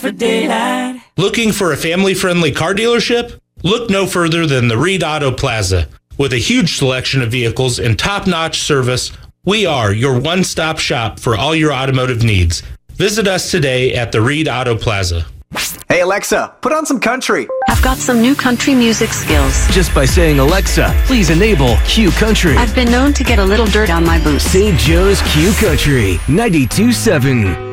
for daylight. Looking for a family-friendly car dealership? Look no further than the Reed Auto Plaza. With a huge selection of vehicles and top-notch service, we are your one-stop shop for all your automotive needs. Visit us today at the Reed Auto Plaza. Hey Alexa, put on some country. I've got some new country music skills. Just by saying, Alexa, please enable Q Country. I've been known to get a little dirt on my boots. St. Joe's Q Country, 92.7.